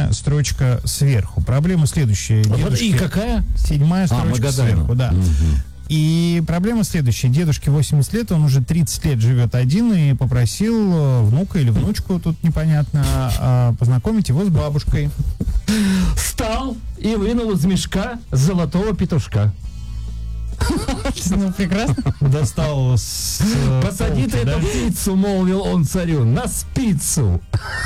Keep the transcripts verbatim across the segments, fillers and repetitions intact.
седьмая строчка сверху. Проблема следующая. Дедушки... И какая? Седьмая строчка а, сверху, да. Угу. И проблема следующая. Дедушке восемьдесят лет, он уже тридцать лет живет один и попросил внука или внучку, тут непонятно, познакомить его с бабушкой. Встал и вынул из мешка золотого петушка. Ну, прекрасно. Достал с... Посади ты эту птицу, молвил он царю, на спицу.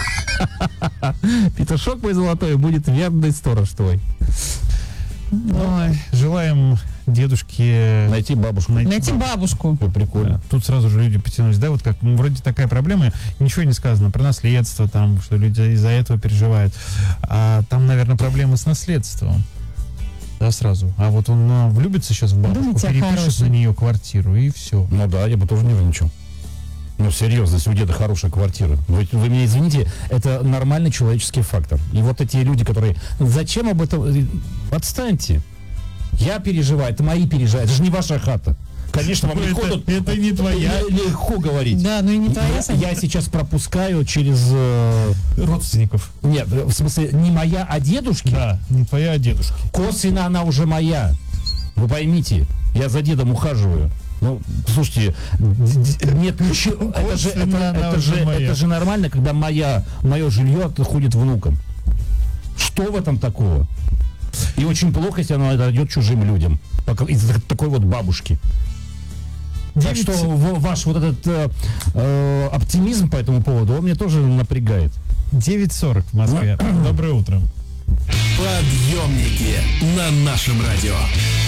Петушок мой золотой будет верный сторож твой. Ой, желаем дедушке найти бабушку. Найти, найти бабушку. Ой, прикольно. Да. Тут сразу же люди потянулись, да, вот как ну, вроде такая проблема, ничего не сказано про наследство, там, что люди из-за этого переживают. А там, наверное, проблема с наследством. Да, сразу. А вот он ну, влюбится сейчас в бабушку, думаете, перепишет на нее квартиру, и все. Ну да, я бы тоже не выничал. Ну, серьезно, если у деда хорошая квартира. Вы, вы меня извините, это нормальный человеческий фактор. И вот эти люди, которые... Зачем об этом... Отстаньте. Я переживаю, это мои переживают. Это же не ваша хата. Конечно, вам легко это, тут... Это не твоя. Легко говорить. Да, ну и не твоя. Я, я сейчас пропускаю через... Э... Родственников. Нет, в смысле, не моя, а дедушки. Да, не твоя, а дедушки. Косвенно она уже моя. Вы поймите, я за дедом ухаживаю. Ну, слушайте, нет ничего, это же, это, это, же, это же нормально, когда моя, мое жилье отходит внукам. Что в этом такого? И очень плохо, если оно отойдет чужим людям, из-за такой вот бабушки. Так что ваш вот этот э, э, оптимизм по этому поводу, он меня тоже напрягает. девять сорок в Москве. Доброе утро. Подъемники на нашем радио.